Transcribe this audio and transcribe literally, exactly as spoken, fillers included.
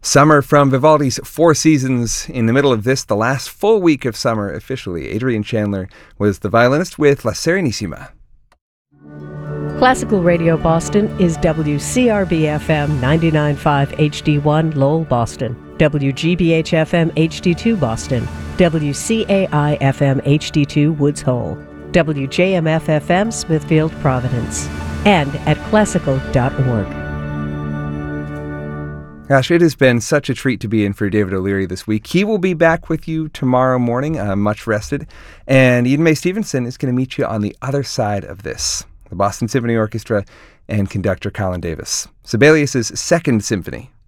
Summer from Vivaldi's Four Seasons. In the middle of this, the last full week of summer officially. Adrian Chandler was the violinist with La Serenissima. Classical Radio Boston is W C R B F M ninety-nine point five H D one Lowell, Boston, W G B H F M H D two Boston, W C A I F M H D two Woods Hole, W J M F F M Smithfield, Providence, and at classical dot org. Gosh, it has been such a treat to be in for David O'Leary this week. He will be back with you tomorrow morning, uh, much rested. And Eden Mae Stevenson is going to meet you on the other side of this. The Boston Symphony Orchestra and conductor Colin Davis. Sibelius' Second Symphony